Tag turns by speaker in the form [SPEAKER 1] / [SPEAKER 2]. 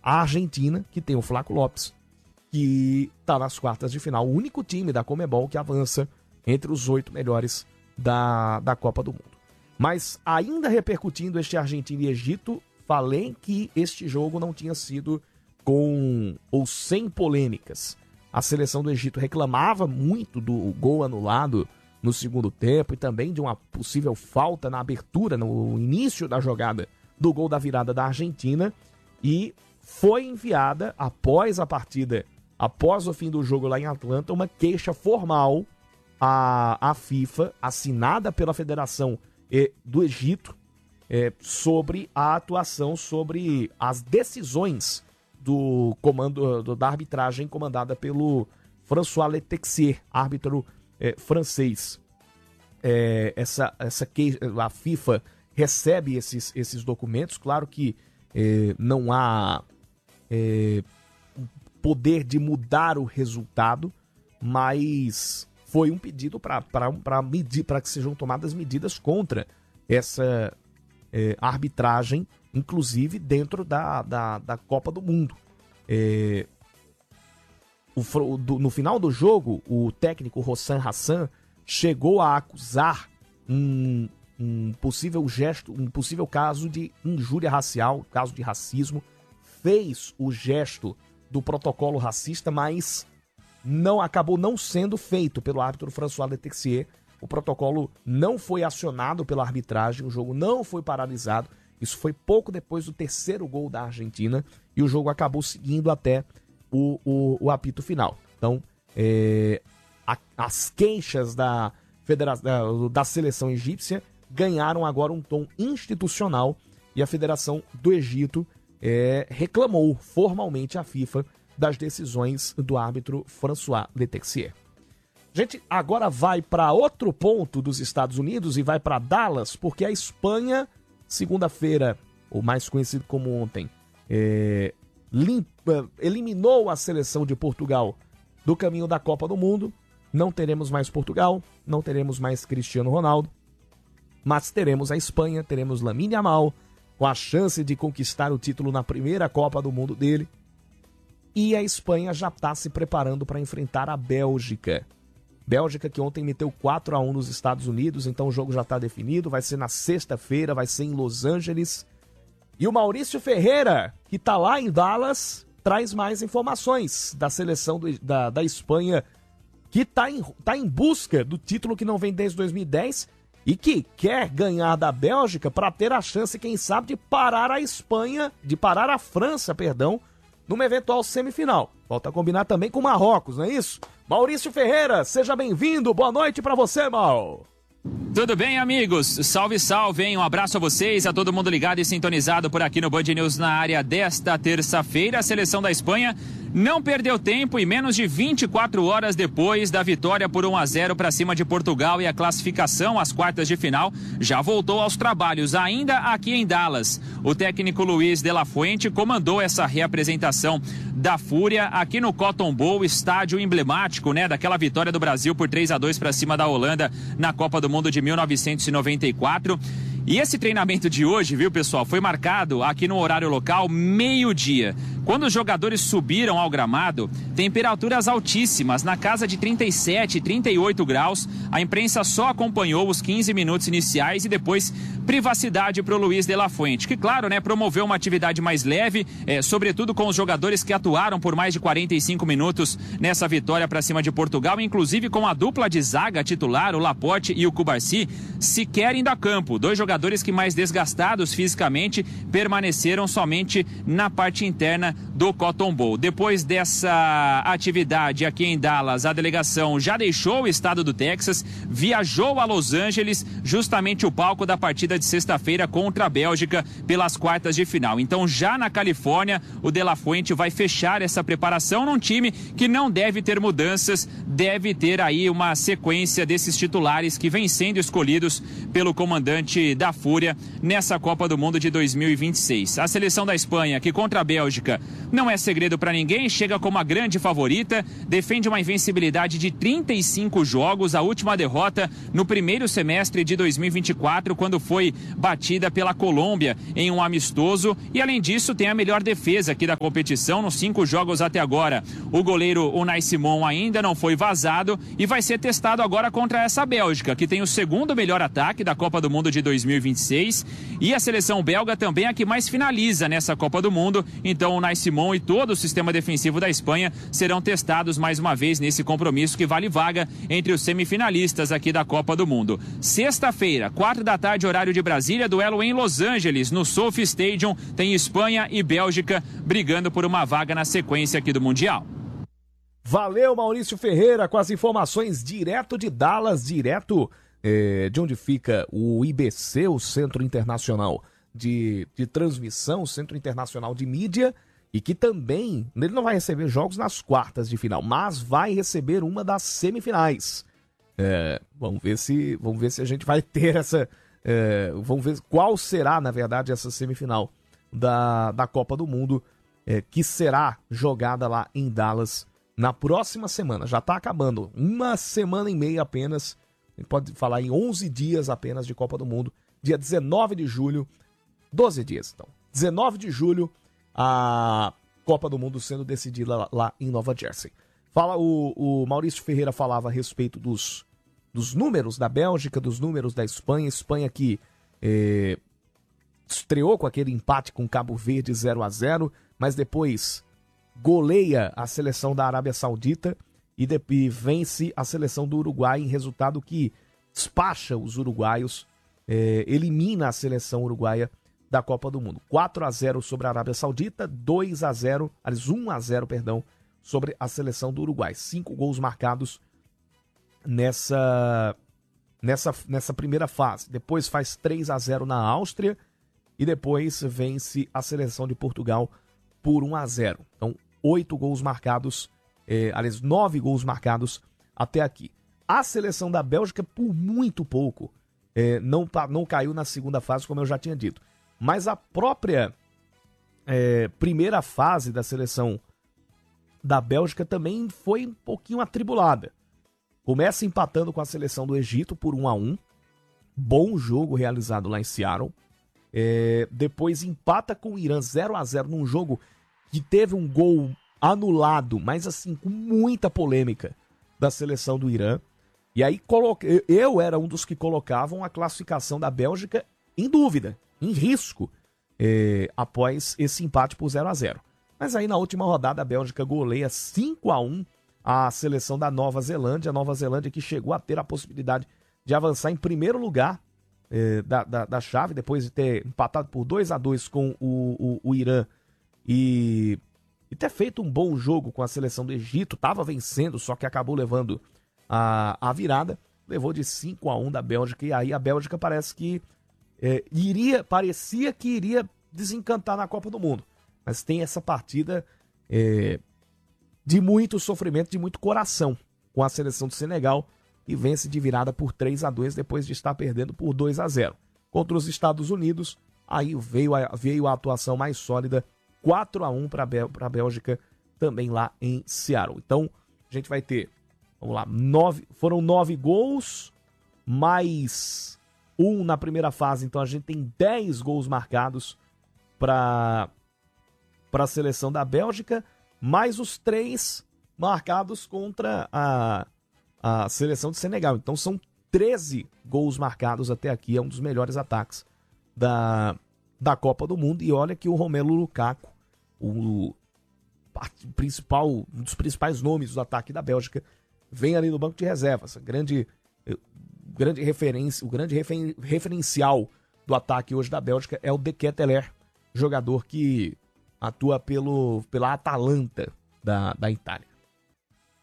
[SPEAKER 1] a Argentina, que tem o Flaco Lopes, que está nas quartas de final, o único time da Conmebol que avança entre os 8 melhores da Copa do Mundo. Mas ainda repercutindo este Argentina e Egito, falei que este jogo não tinha sido com ou sem polêmicas. A seleção do Egito reclamava muito do gol anulado no segundo tempo e também de uma possível falta na abertura, no início da jogada do gol da virada da Argentina, e foi enviada após a partida, após o fim do jogo lá em Atlanta, uma queixa formal à FIFA, assinada pela Federação do Egito, sobre a atuação, sobre as decisões do comando da arbitragem comandada pelo François Letexier, árbitro francês. A FIFA recebe esses documentos, claro que não há poder de mudar o resultado, mas foi um pedido para que sejam tomadas medidas contra essa arbitragem, inclusive dentro da Copa do Mundo. No final do jogo, o técnico Hossam Hassan chegou a acusar um possível caso de injúria racial, caso de racismo, fez o gesto do protocolo racista, mas acabou não sendo feito pelo árbitro François Letexier. O protocolo não foi acionado pela arbitragem, o jogo não foi paralisado. Isso foi pouco depois do terceiro gol da Argentina e o jogo acabou seguindo até o apito final. Então, as queixas da seleção egípcia ganharam agora um tom institucional e a Federação do Egito reclamou formalmente à FIFA das decisões do árbitro François Letexier. A gente agora vai para outro ponto dos Estados Unidos e vai para Dallas, porque a Espanha, segunda-feira, ou mais conhecido como ontem, eliminou a seleção de Portugal do caminho da Copa do Mundo. Não teremos mais Portugal, não teremos mais Cristiano Ronaldo, mas teremos a Espanha, teremos Lamine Yamal, com a chance de conquistar o título na primeira Copa do Mundo dele. E a Espanha já está se preparando para enfrentar a Bélgica. Bélgica que ontem meteu 4-1 nos Estados Unidos, então o jogo já está definido, vai ser na sexta-feira, vai ser em Los Angeles. E o Maurício Ferreira, que está lá em Dallas, traz mais informações da seleção da Espanha, que está em busca do título que não vem desde 2010 e que quer ganhar da Bélgica para ter a chance, quem sabe, de parar a França, numa eventual semifinal. Volta a combinar também com o Marrocos, não é isso? Maurício Ferreira, seja bem-vindo. Boa noite para você, Mau.
[SPEAKER 2] Tudo bem, amigos? Salve, salve, hein? Um abraço a vocês, a todo mundo ligado e sintonizado por aqui no Band News na área desta terça-feira. A seleção da Espanha não perdeu tempo e menos de 24 horas depois da vitória por 1-0 para cima de Portugal e a classificação às quartas de final, já voltou aos trabalhos, ainda aqui em Dallas. O técnico Luiz de la Fuente comandou essa reapresentação da Fúria aqui no Cotton Bowl, estádio emblemático, né, daquela vitória do Brasil por 3-2 para cima da Holanda na Copa do Mundo de 1994. E esse treinamento de hoje, viu, pessoal, foi marcado aqui no horário local, meio-dia. Quando os jogadores subiram ao gramado, temperaturas altíssimas, na casa de 37, 38 graus. A imprensa só acompanhou os 15 minutos iniciais e depois privacidade para o Luiz de la Fuente, que, claro, né, promoveu uma atividade mais leve, sobretudo com os jogadores que atuaram por mais de 45 minutos nessa vitória para cima de Portugal, inclusive com a dupla de zaga titular, o Laporte e o Cubarsí, sequer indo a campo. Dois jogadores que, mais desgastados fisicamente, permaneceram somente na parte interna do Cotton Bowl. Depois dessa atividade aqui em Dallas, a delegação já deixou o estado do Texas, viajou a Los Angeles, justamente o palco da partida de sexta-feira contra a Bélgica pelas quartas de final. Então, já na Califórnia, o De La Fuente vai fechar essa preparação num time que não deve ter mudanças, deve ter aí uma sequência desses titulares que vêm sendo escolhidos pelo comandante da Fúria nessa Copa do Mundo de 2026. A seleção da Espanha, que contra a Bélgica não é segredo para ninguém, chega como a grande favorita, defende uma invencibilidade de 35 jogos, a última derrota no primeiro semestre de 2024, quando foi batida pela Colômbia em um amistoso, e além disso tem a melhor defesa aqui da competição nos 5 jogos até agora. O goleiro Unai Simon ainda não foi vazado e vai ser testado agora contra essa Bélgica, que tem o segundo melhor ataque da Copa do Mundo de 2026, e a seleção belga também é a que mais finaliza nessa Copa do Mundo. Então o Unai Simon e todo o sistema defensivo da Espanha serão testados mais uma vez nesse compromisso que vale vaga entre os semifinalistas aqui da Copa do Mundo. Sexta-feira, 4 da tarde, horário de Brasília, duelo em Los Angeles, no SoFi Stadium, tem Espanha e Bélgica brigando por uma vaga na sequência aqui do Mundial.
[SPEAKER 1] Valeu, Maurício Ferreira, com as informações direto de Dallas, direto de onde fica o IBC, o Centro Internacional de Transmissão, Centro Internacional de Mídia, e que também, ele não vai receber jogos nas quartas de final, mas vai receber uma das semifinais. Vamos ver se a gente vai ter essa... vamos ver qual será, na verdade, essa semifinal da Copa do Mundo, que será jogada lá em Dallas na próxima semana. Já está acabando, uma semana e meia apenas, a gente pode falar em 11 dias apenas de Copa do Mundo, dia 19 de julho, 12 dias então, 19 de julho, a Copa do Mundo sendo decidida lá em Nova Jersey. Fala, o Maurício Ferreira falava a respeito dos números da Bélgica, dos números da Espanha. Espanha que estreou com aquele empate com Cabo Verde 0-0, mas depois goleia a seleção da Arábia Saudita e vence a seleção do Uruguai em resultado que despacha os uruguaios, elimina a seleção uruguaia da Copa do Mundo. 4-0 sobre a Arábia Saudita, 1-0, perdão, sobre a seleção do Uruguai. 5 gols marcados nessa primeira fase. Depois faz 3-0 na Áustria e depois vence a seleção de Portugal por 1-0. Então, 8 gols marcados, 9 gols marcados até aqui. A seleção da Bélgica, por muito pouco, não caiu na segunda fase, como eu já tinha dito. Mas a própria primeira fase da seleção da Bélgica também foi um pouquinho atribulada. Começa empatando com a seleção do Egito por 1-1. Bom jogo realizado lá em Seattle. Depois empata com o Irã 0-0 num jogo que teve um gol anulado, mas assim, com muita polêmica da seleção do Irã. E aí eu era um dos que colocavam a classificação da Bélgica em dúvida, em risco, após esse empate por 0-0. Mas aí na última rodada a Bélgica goleia 5-1 a seleção da Nova Zelândia. A Nova Zelândia que chegou a ter a possibilidade de avançar em primeiro lugar da chave, depois de ter empatado por 2-2 com o Irã e ter feito um bom jogo com a seleção do Egito. Estava vencendo, só que acabou levando a virada. Levou de 5-1 da Bélgica, e aí a Bélgica parece que parecia que iria desencantar na Copa do Mundo. Mas tem essa partida de muito sofrimento, de muito coração, com a seleção do Senegal, e vence de virada por 3-2 depois de estar perdendo por 2-0. Contra os Estados Unidos, aí veio a atuação mais sólida, 4-1 para a Bélgica, também lá em Seattle. Então, a gente vai ter, vamos lá, foram 9 gols, mais 1 na primeira fase. Então, a gente tem 10 gols marcados para a seleção da Bélgica, mais os 3 marcados contra a seleção de Senegal. Então, são 13 gols marcados até aqui. É um dos melhores ataques da Copa do Mundo. E olha que o Romelu Lukaku, um dos principais nomes do ataque da Bélgica, vem ali no banco de reservas. grande referência, o grande referencial do ataque hoje da Bélgica é o De Ketelaere, jogador que atua pela Atalanta da Itália.